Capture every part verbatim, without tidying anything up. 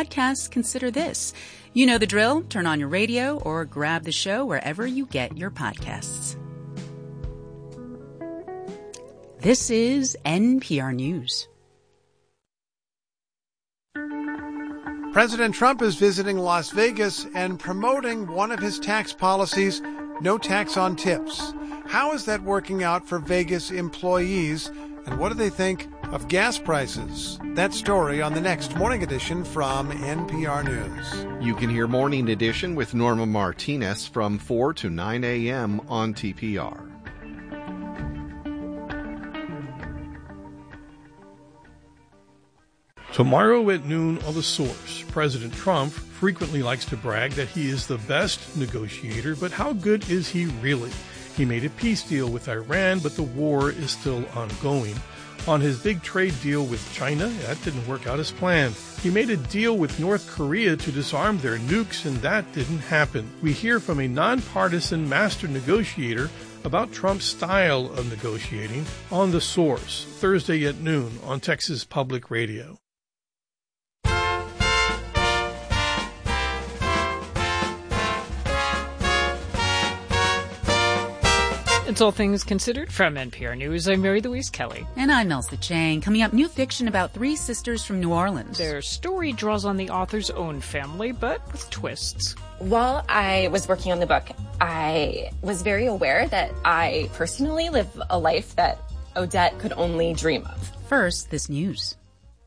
podcasts, consider this. You know the drill. Turn on your radio or grab the show wherever you get your podcasts. This is N P R News. President Trump is visiting Las Vegas and promoting one of his tax policies, no tax on tips. How is that working out for Vegas employees, and what do they think of gas prices? That story on the next Morning Edition from N P R News. You can hear Morning Edition with Norma Martinez from four to nine a.m. on T P R. Tomorrow at noon on The Source, President Trump frequently likes to brag that he is the best negotiator, but how good is he really? He made a peace deal with Iran, but the war is still ongoing. On his big trade deal with China, that didn't work out as planned. He made a deal with North Korea to disarm their nukes, and that didn't happen. We hear from a nonpartisan master negotiator about Trump's style of negotiating on The Source, Thursday at noon on Texas Public Radio. It's All Things Considered from N P R News. I'm Mary Louise Kelly. And I'm Elsa Chang. Coming up, new fiction about three sisters from New Orleans. Their story draws on the author's own family, but with twists. While I was working on the book, I was very aware that I personally live a life that Odette could only dream of. First, this news.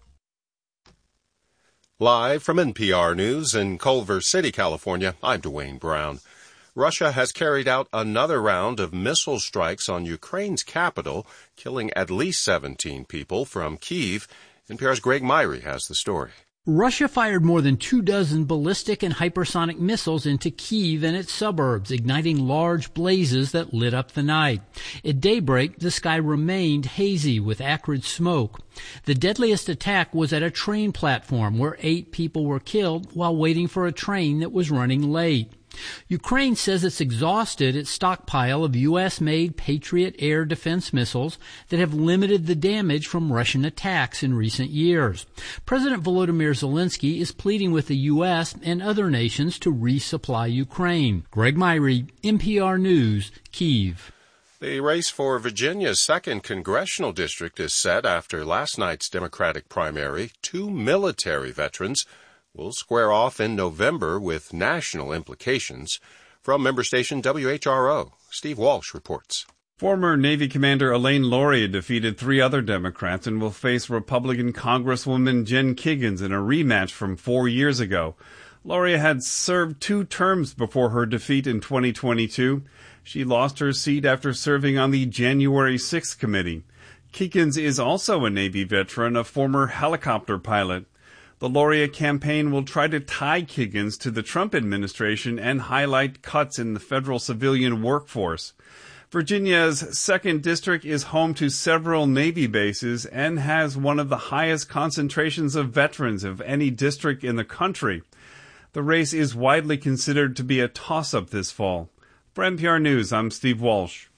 Live from N P R News in Culver City, California, I'm Dwayne Brown. Russia has carried out another round of missile strikes on Ukraine's capital, killing at least seventeen people from Kyiv. N P R's Greg Myrie has the story. Russia fired more than two dozen ballistic and hypersonic missiles into Kyiv and its suburbs, igniting large blazes that lit up the night. At daybreak, the sky remained hazy with acrid smoke. The deadliest attack was at a train platform where eight people were killed while waiting for a train that was running late. Ukraine says it's exhausted its stockpile of U S-made Patriot air defense missiles that have limited the damage from Russian attacks in recent years. President Volodymyr Zelensky is pleading with the U S and other nations to resupply Ukraine. Greg Myrie, N P R News, Kyiv. The race for Virginia's second congressional district is set after last night's Democratic primary. Two military veterans will square off in November with national implications. From member station W H R O, Steve Walsh reports. Former Navy Commander Elaine Lauria defeated three other Democrats and will face Republican Congresswoman Jen Kiggans in a rematch from four years ago. Lauria had served two terms before her defeat in twenty twenty-two. She lost her seat after serving on the January sixth committee. Kiggans is also a Navy veteran, a former helicopter pilot. The Lauria campaign will try to tie Kiggans to the Trump administration and highlight cuts in the federal civilian workforce. Virginia's second district is home to several Navy bases and has one of the highest concentrations of veterans of any district in the country. The race is widely considered to be a toss-up this fall. For N P R News, I'm Steve Walsh.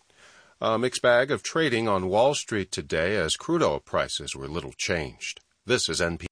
A mixed bag of trading on Wall Street today as crude oil prices were little changed. This is N P R.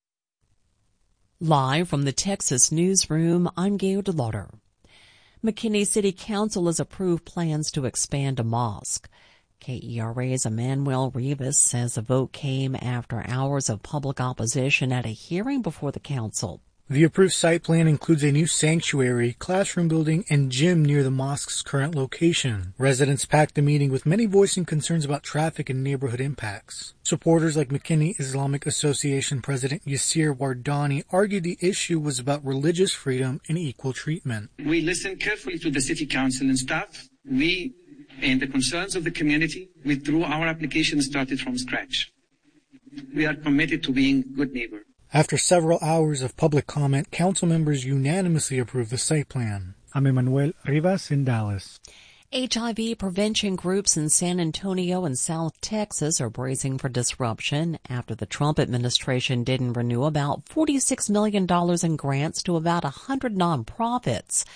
Live from the Texas newsroom, I'm Gail DeLauder. McKinney City Council has approved plans to expand a mosque. K E R A's Emmanuel Rivas says the vote came after hours of public opposition at a hearing before the council. The approved site plan includes a new sanctuary, classroom building, and gym near the mosque's current location. Residents packed the meeting with many voicing concerns about traffic and neighborhood impacts. Supporters like McKinney Islamic Association President Yasir Wardani argued the issue was about religious freedom and equal treatment. We listened carefully to the city council and staff. We, and the concerns of the community, withdrew our application and started from scratch. We are committed to being good neighbors. After several hours of public comment, council members unanimously approved the site plan. I'm Emmanuel Rivas in Dallas. H I V prevention groups in San Antonio and South Texas are bracing for disruption after the Trump administration didn't renew about forty-six million dollars in grants to about one hundred nonprofits.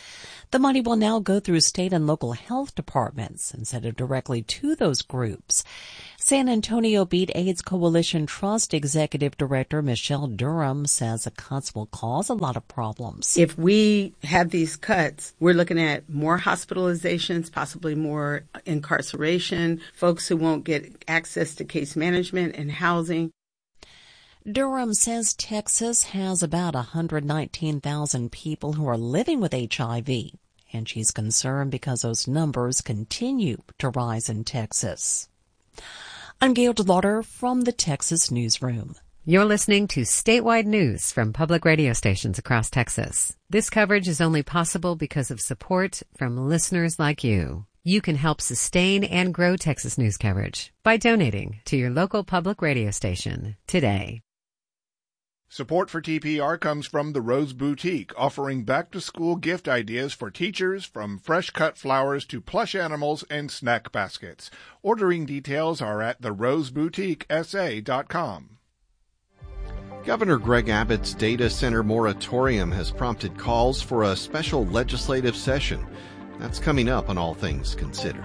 The money will now go through state and local health departments instead of directly to those groups. San Antonio Beat AIDS Coalition Trust Executive Director Michelle Durham says the cuts will cause a lot of problems. If we have these cuts, we're looking at more hospitalizations, possibly more incarceration, folks who won't get access to case management and housing. Durham says Texas has about one hundred nineteen thousand people who are living with H I V, and she's concerned because those numbers continue to rise in Texas. I'm Gail DeLauder from the Texas Newsroom. You're listening to statewide news from public radio stations across Texas. This coverage is only possible because of support from listeners like you. You can help sustain and grow Texas news coverage by donating to your local public radio station today. Support for T P R comes from the Rose Boutique, offering back-to-school gift ideas for teachers, from fresh-cut flowers to plush animals and snack baskets. Ordering details are at the rose boutique s a dot com. Governor Greg Abbott's data center moratorium has prompted calls for a special legislative session. That's coming up on All Things Considered.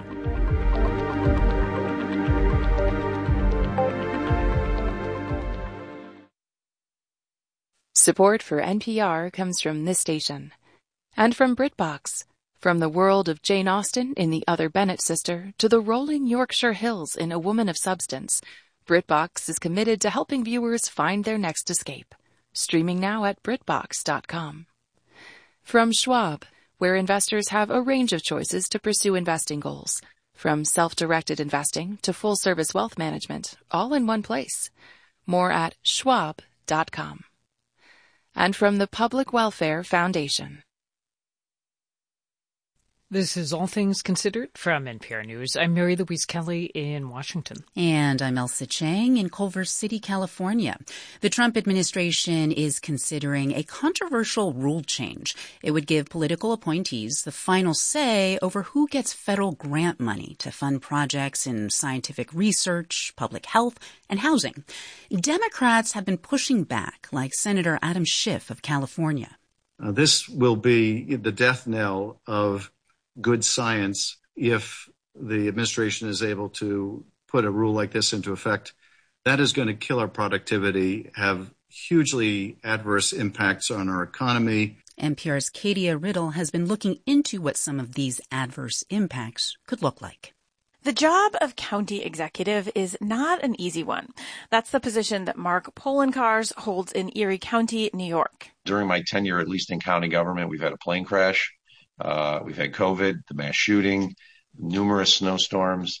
Support for N P R comes from this station. And from BritBox. From the world of Jane Austen in The Other Bennet Sister to the rolling Yorkshire Hills in A Woman of Substance, BritBox is committed to helping viewers find their next escape. Streaming now at Brit Box dot com. From Schwab, where investors have a range of choices to pursue investing goals. From self-directed investing to full-service wealth management, all in one place. More at Schwab dot com. And from the Public Welfare Foundation. This is All Things Considered from N P R News. I'm Mary Louise Kelly in Washington. And I'm Elsa Chang in Culver City, California. The Trump administration is considering a controversial rule change. It would give political appointees the final say over who gets federal grant money to fund projects in scientific research, public health, and housing. Democrats have been pushing back, like Senator Adam Schiff of California. Uh, this will be the death knell of good science if the administration is able to put a rule like this into effect. That is going to kill our productivity, have hugely adverse impacts on our economy. N P R's Katia Riddle has been looking into what some of these adverse impacts could look like. The job of county executive is not an easy one. That's the position that Mark Poloncarz holds in Erie County, New York. During my tenure, at least in county government, we've had a plane crash. Uh, we've had COVID, the mass shooting, numerous snowstorms.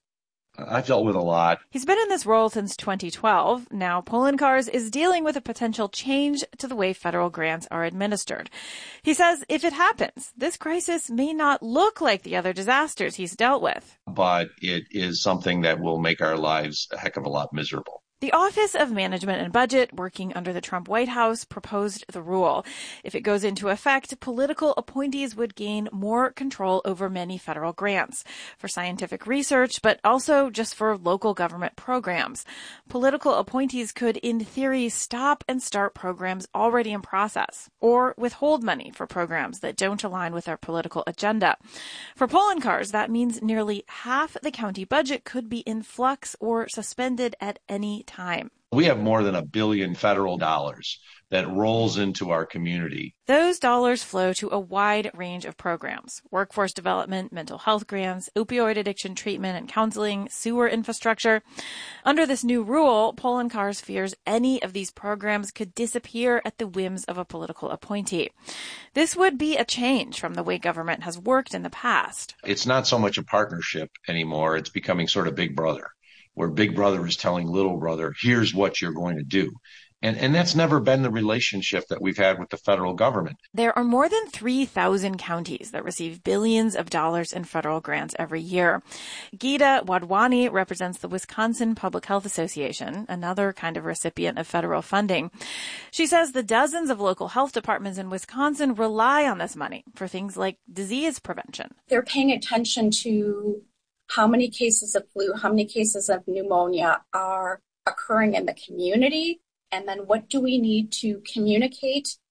I've dealt with a lot. He's been in this role since twenty twelve. Now Poloncarz is dealing with a potential change to the way federal grants are administered. He says if it happens, this crisis may not look like the other disasters he's dealt with. But it is something that will make our lives a heck of a lot miserable. The Office of Management and Budget, working under the Trump White House, proposed the rule. If it goes into effect, political appointees would gain more control over many federal grants for scientific research, but also just for local government programs. Political appointees could, in theory, stop and start programs already in process, or withhold money for programs that don't align with their political agenda. For Poloncarz, that means nearly half the county budget could be in flux or suspended at any time. We have more than a billion federal dollars that rolls into our community. Those dollars flow to a wide range of programs: workforce development, mental health grants, opioid addiction treatment and counseling, sewer infrastructure. Under this new rule, Poloncarz fears any of these programs could disappear at the whims of a political appointee. This would be a change from the way government has worked in the past. It's not so much a partnership anymore. It's becoming sort of Big Brother, where Big Brother is telling Little Brother, here's what you're going to do. And and that's never been the relationship that we've had with the federal government. There are more than three thousand counties that receive billions of dollars in federal grants every year. Geeta Wadhwani represents the Wisconsin Public Health Association, another kind of recipient of federal funding. She says the dozens of local health departments in Wisconsin rely on this money for things like disease prevention. They're paying attention to how many cases of flu, how many cases of pneumonia are occurring in the community, and then what do we need to communicate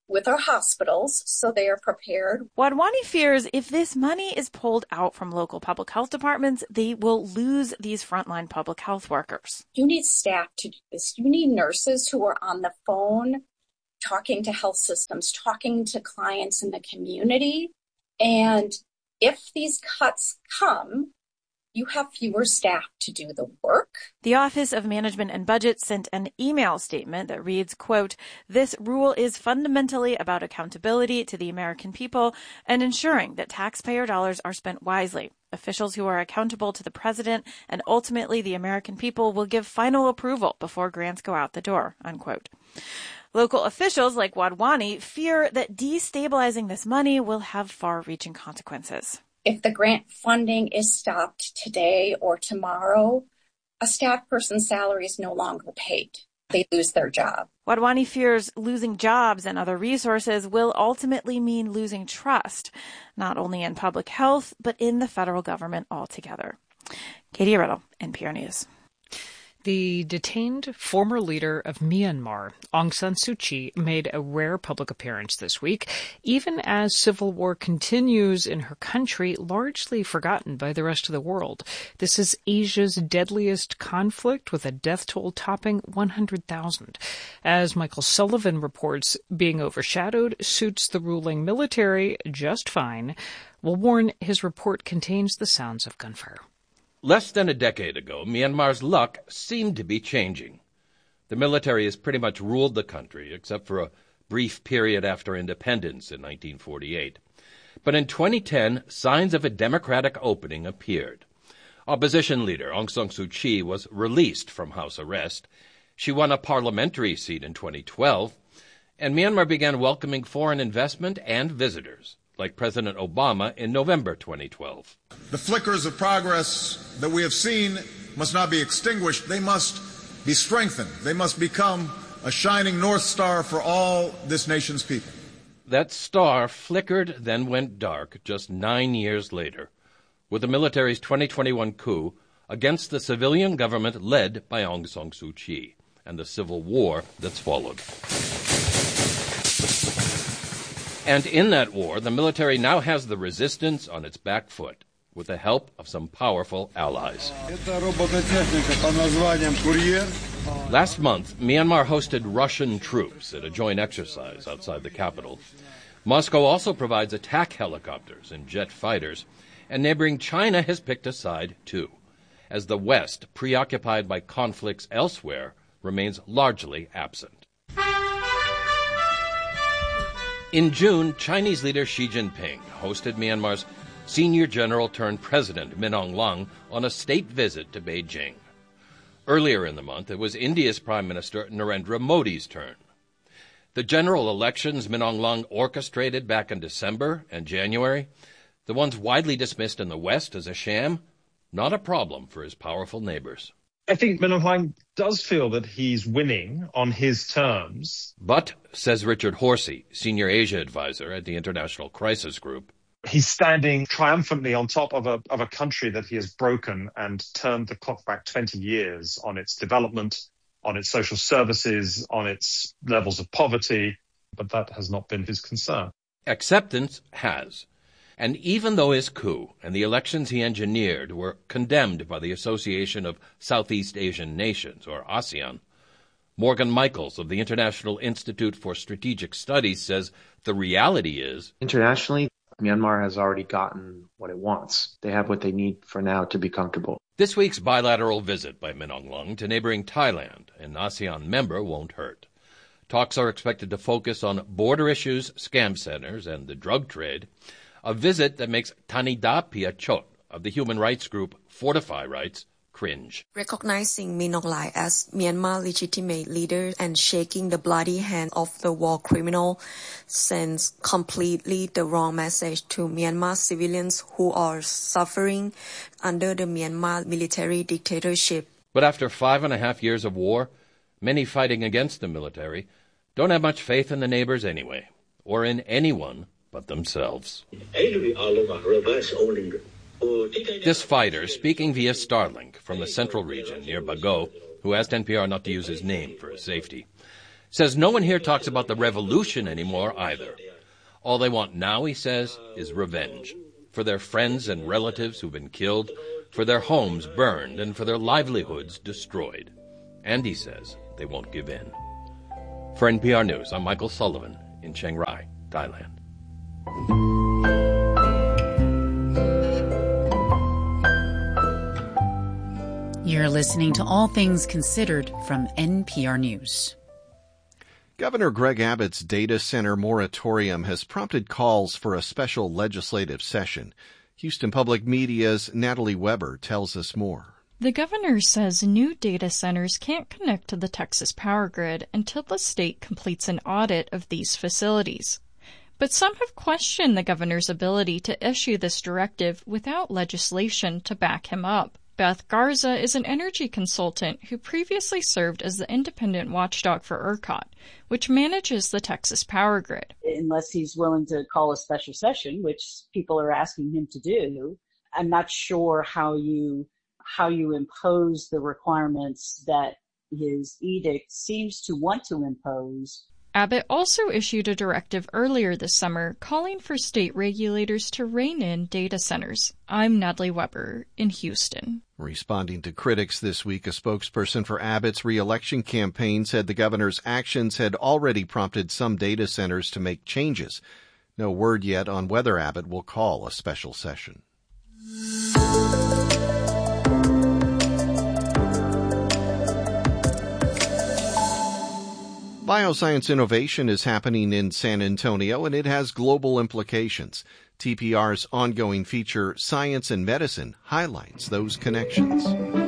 with our hospitals so they are prepared. Wadhwani fears if this money is pulled out from local public health departments, they will lose these frontline public health workers. You need staff to do this. You need nurses who are on the phone talking to health systems, talking to clients in the community. And if these cuts come, you have fewer staff to do the work. The Office of Management and Budget sent an email statement that reads, quote, "This rule is fundamentally about accountability to the American people and ensuring that taxpayer dollars are spent wisely. Officials who are accountable to the president and ultimately the American people will give final approval before grants go out the door," unquote. Local officials like Wadhwani fear that destabilizing this money will have far-reaching consequences. If the grant funding is stopped today or tomorrow, a staff person's salary is no longer paid. They lose their job. Wadhwani fears losing jobs and other resources will ultimately mean losing trust, not only in public health, but in the federal government altogether. Katie Riddle, N P R News. The detained former leader of Myanmar, Aung San Suu Kyi, made a rare public appearance this week, even as civil war continues in her country, largely forgotten by the rest of the world. This is Asia's deadliest conflict, with a death toll topping one hundred thousand. As Michael Sullivan reports, being overshadowed suits the ruling military just fine. We'll warn his report contains the sounds of gunfire. Less than a decade ago, Myanmar's luck seemed to be changing. The military has pretty much ruled the country, except for a brief period after independence in nineteen forty-eight. But in twenty ten, signs of a democratic opening appeared. Opposition leader Aung San Suu Kyi was released from house arrest. She won a parliamentary seat in twenty twelve, and Myanmar began welcoming foreign investment and visitors, like President Obama in November twenty twelve. The flickers of progress that we have seen must not be extinguished. They must be strengthened. They must become a shining North Star for all this nation's people. That star flickered, then went dark just nine years later, with the military's twenty twenty-one coup against the civilian government led by Aung San Suu Kyi and the civil war that's followed. And in that war, the military now has the resistance on its back foot, with the help of some powerful allies. Last month, Myanmar hosted Russian troops at a joint exercise outside the capital. Moscow also provides attack helicopters and jet fighters, and neighboring China has picked a side, too, as the West, preoccupied by conflicts elsewhere, remains largely absent. In June, Chinese leader Xi Jinping hosted Myanmar's senior general turned president Min Aung Hlaing on a state visit to Beijing. Earlier in the month, it was India's Prime Minister Narendra Modi's turn. The general elections Min Aung Hlaing orchestrated back in December and January, the ones widely dismissed in the West as a sham, not a problem for his powerful neighbors. I think Min Aung Hlaing does feel that he's winning on his terms. But, says Richard Horsey, senior Asia advisor at the International Crisis Group, he's standing triumphantly on top of a of a country that he has broken and turned the clock back twenty years on its development, on its social services, on its levels of poverty. But that has not been his concern. Acceptance has. And even though his coup and the elections he engineered were condemned by the Association of Southeast Asian Nations, or ASEAN, Morgan Michaels of the International Institute for Strategic Studies says the reality is, internationally, Myanmar has already gotten what it wants. They have what they need for now to be comfortable. This week's bilateral visit by Min Aung Hlaing to neighboring Thailand, an ASEAN member, won't hurt. Talks are expected to focus on border issues, scam centers, and the drug trade. A visit that makes Tanida Piachot of the human rights group Fortify Rights cringe. Recognizing Min Aung Hlaing as Myanmar's legitimate leader and shaking the bloody hand of the war criminal sends completely the wrong message to Myanmar civilians who are suffering under the Myanmar military dictatorship. But after five and a half years of war, many fighting against the military don't have much faith in the neighbors anyway, or in anyone but themselves. This fighter, speaking via Starlink from the central region near Bago, who asked N P R not to use his name for his safety, Says no one here talks about the revolution anymore either. All they want now, he says, is revenge. For their friends and relatives who've been killed, for their homes burned, and for their livelihoods destroyed. And he says they won't give in. For N P R News, I'm Michael Sullivan in Chiang Rai, Thailand. You're listening to All Things Considered from N P R News. Governor Greg Abbott's data center moratorium has prompted calls for a special legislative session. Houston Public Media's Natalie Weber tells us more. The governor says new data centers can't connect to the Texas power grid until the state completes an audit of these facilities. But some have questioned the governor's ability to issue this directive without legislation to back him up. Beth Garza is an energy consultant who previously served as the independent watchdog for ERCOT, which manages the Texas power grid. Unless he's willing to call a special session, which people are asking him to do, I'm not sure how you how you impose the requirements that his edict seems to want to impose. Abbott also issued a directive earlier this summer calling for state regulators to rein in data centers. I'm Natalie Weber in Houston. Responding to critics this week, a spokesperson for Abbott's re-election campaign said the governor's actions had already prompted some data centers to make changes. No word yet on whether Abbott will call a special session. Bioscience innovation is happening in San Antonio, and it has global implications. T P R's ongoing feature, Science and Medicine, highlights those connections.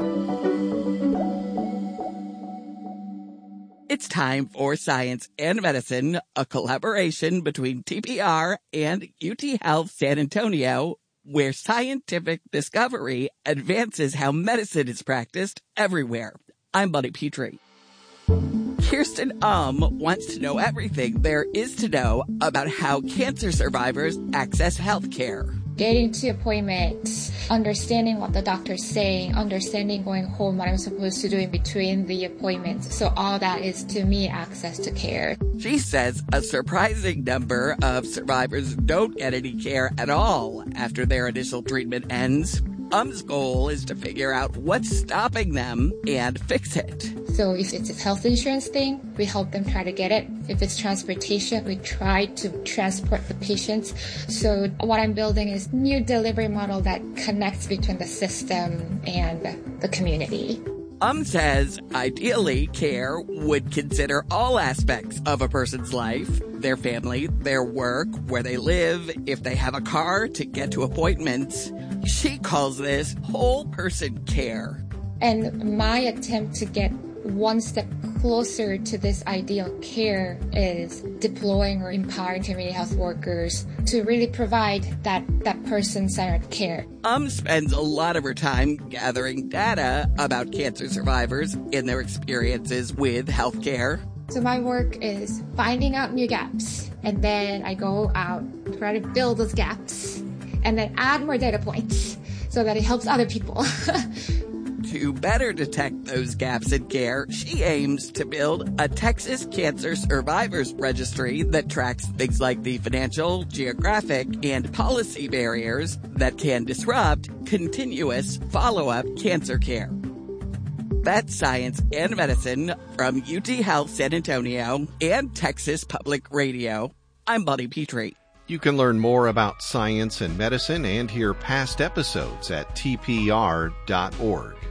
It's time for Science and Medicine, a collaboration between T P R and U T Health San Antonio, where scientific discovery advances how medicine is practiced everywhere. I'm Buddy Petrie. Kirsten Um wants to know everything there is to know about how cancer survivors access health care. Getting to appointments, understanding what the doctor's saying, understanding going home, what I'm supposed to do in between the appointments. So all that is, to me, access to care. She says a surprising number of survivors don't get any care at all after their initial treatment ends. Um's goal is to figure out what's stopping them and fix it. So if it's a health insurance thing, we help them try to get it. If it's transportation, we try to transport the patients. So what I'm building is a new delivery model that connects between the system and the community. Um says ideally care would consider all aspects of a person's life, their family, their work, where they live, if they have a car to get to appointments. She calls this whole person care. And my attempt to get one step closer to this ideal care is deploying or empowering community health workers to really provide that, that person-centered care. Um spends a lot of her time gathering data about cancer survivors in their experiences with healthcare. So my work is finding out new gaps, and then I go out, try to fill those gaps, and then add more data points so that it helps other people. To better detect those gaps in care, she aims to build a Texas Cancer Survivors Registry that tracks things like the financial, geographic, and policy barriers that can disrupt continuous follow-up cancer care. That's Science and Medicine from U T Health San Antonio and Texas Public Radio. I'm Buddy Petrie. You can learn more about science and medicine and hear past episodes at T P R dot org.